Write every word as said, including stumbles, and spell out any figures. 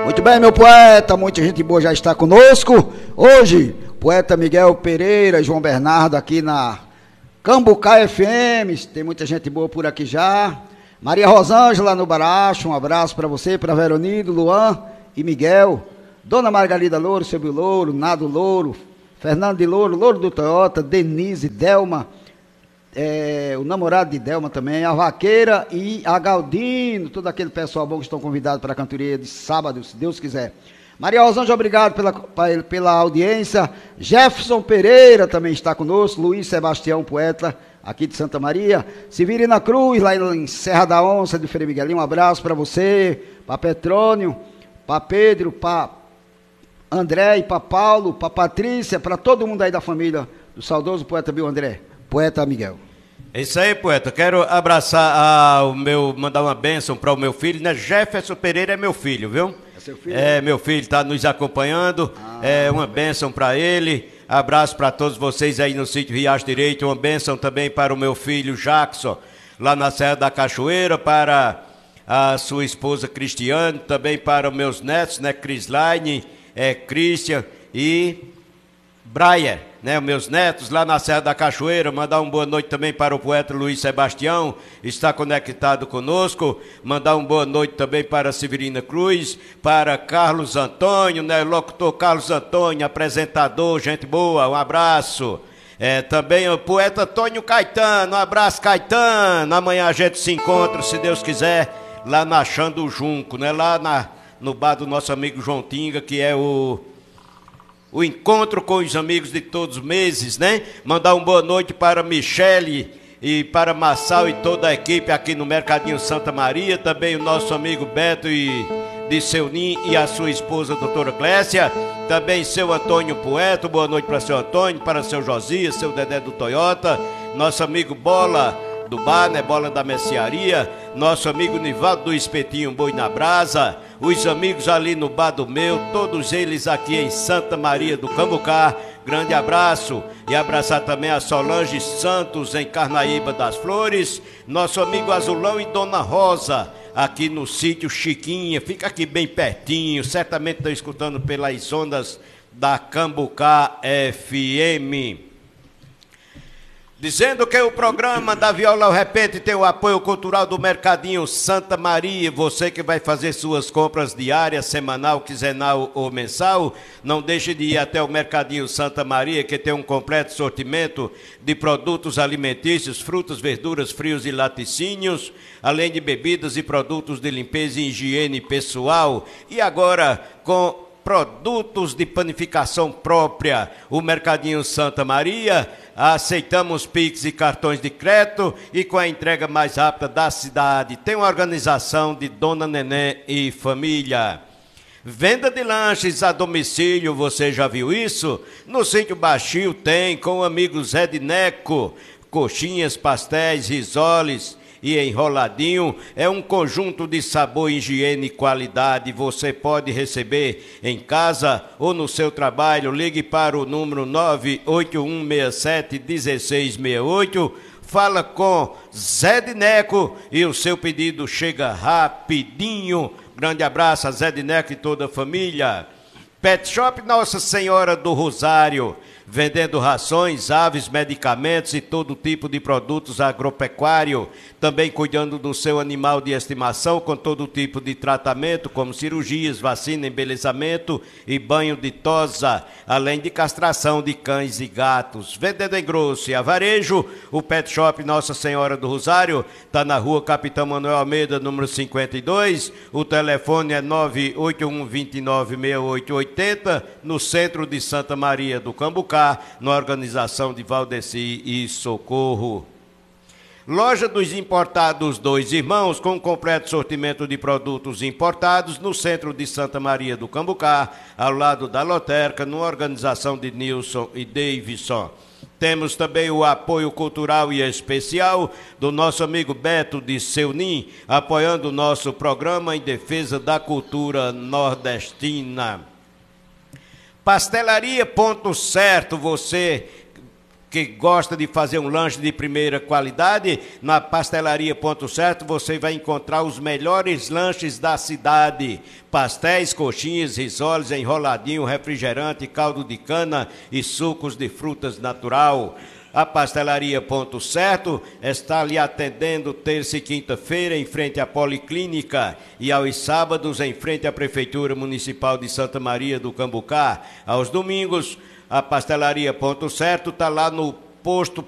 Muito bem, meu poeta, muita gente boa já está conosco. Hoje, poeta Miguel Pereira e João Bernardo aqui na Cambucá F M. Tem muita gente boa por aqui já. Maria Rosângela no Baracho, um abraço para você, para Veronido, Luan e Miguel. Dona Margarida Louro, Silvio Louro, Nado Louro, Fernando de Louro, Louro do Toyota, Denise, Delma, é, o namorado de Delma também, a Vaqueira e a Galdino, todo aquele pessoal bom que estão convidados para a cantoria de sábado, se Deus quiser. Maria Rosângela, obrigado pela, pela audiência. Jefferson Pereira também está conosco, Luiz Sebastião, poeta aqui de Santa Maria, Severina Cruz, lá em Serra da Onça, de Frei Miguelinho, um abraço para você, para Petrônio, para Pedro, para André e para Paulo, para Patrícia, para todo mundo aí da família do saudoso poeta Bill André, poeta Miguel. É isso aí, poeta. Quero abraçar o meu, mandar uma bênção para o meu filho, né? Jefferson Pereira é meu filho, viu? É seu filho? É, meu filho está nos acompanhando. Ah, é uma bênção para ele. Abraço para todos vocês aí no sítio Riacho Direito. Uma bênção também para o meu filho Jackson, lá na Serra da Cachoeira, para a sua esposa Cristiane, também para os meus netos, né? Crislaine, é, Christian e Brian, né, meus netos lá na Serra da Cachoeira. Mandar uma boa noite também para o poeta Luiz Sebastião, está conectado conosco. Mandar uma boa noite também para a Severina Cruz, para Carlos Antônio, né, locutor Carlos Antônio, apresentador, gente boa, um abraço. É, também o poeta Antônio Caetano, um abraço, Caetano. Amanhã a gente se encontra, se Deus quiser, lá na Chão Junco, né, lá na, no bar do nosso amigo João Tinga, que é o... o encontro com os amigos de todos os meses, né? Mandar uma boa noite para Michele e para Massal e toda a equipe aqui no Mercadinho Santa Maria. Também o nosso amigo Beto e de Seunim e a sua esposa, doutora Clécia. Também seu Antônio Poeta, boa noite para seu Antônio, para seu Josias, seu Dedé do Toyota. Nosso amigo Bola do Bar, né? Bola da Mercearia. Nosso amigo Nivaldo do Espetinho Boi na Brasa. Os amigos ali no Bar do Meu, todos eles aqui em Santa Maria do Cambucá. Grande abraço. E abraçar também a Solange Santos em Carnaíba das Flores. Nosso amigo Azulão e Dona Rosa aqui no sítio Chiquinha. Fica aqui bem pertinho. Certamente estão escutando pelas ondas da Cambucá F M. Dizendo que o programa da Viola ao Repente tem o apoio cultural do Mercadinho Santa Maria. Você que vai fazer suas compras diárias, semanal, quinzenal ou mensal, não deixe de ir até o Mercadinho Santa Maria, que tem um completo sortimento de produtos alimentícios, frutas, verduras, frios e laticínios, além de bebidas e produtos de limpeza e higiene pessoal. E agora, com produtos de panificação própria, o Mercadinho Santa Maria, aceitamos Pix e cartões de crédito e com a entrega mais rápida da cidade. Tem uma organização de Dona Neném e família. Venda de lanches a domicílio, você já viu isso? No Sítio Baixio tem, com o amigo Zé de Neco, coxinhas, pastéis, risoles e enroladinho. É um conjunto de sabor, higiene e qualidade. Você pode receber em casa ou no seu trabalho. Ligue para o número nove oito um seis sete um seis seis oito. Fala com Zé de Neco e o seu pedido chega rapidinho. Grande abraço a Zé de Neco e toda a família. Pet Shop Nossa Senhora do Rosário, vendendo rações, aves, medicamentos e todo tipo de produtos agropecuários. Também cuidando do seu animal de estimação com todo tipo de tratamento, como cirurgias, vacina, embelezamento e banho de tosa, além de castração de cães e gatos. Vendendo em grosso e a varejo, o Pet Shop Nossa Senhora do Rosário está na rua Capitão Manuel Almeida, número cinquenta e dois. O telefone é nove oito um, dois nove, seis oito oito zero, no centro de Santa Maria do Cambucá, na organização de Valdeci e Socorro. Loja dos Importados Dois Irmãos, com um completo sortimento de produtos importados no centro de Santa Maria do Cambucá, ao lado da lotérica, na organização de Nilson e Davidson. Temos também o apoio cultural e especial do nosso amigo Beto de Seunim, apoiando o nosso programa em defesa da cultura nordestina. Pastelaria Ponto Certo, você que gosta de fazer um lanche de primeira qualidade, na Pastelaria Ponto Certo você vai encontrar os melhores lanches da cidade. Pastéis, coxinhas, risoles, enroladinho, refrigerante, caldo de cana e sucos de frutas natural. A Pastelaria Ponto Certo está lhe atendendo terça e quinta-feira em frente à Policlínica e aos sábados em frente à Prefeitura Municipal de Santa Maria do Cambucá. Aos domingos, a Pastelaria Ponto Certo está lá no posto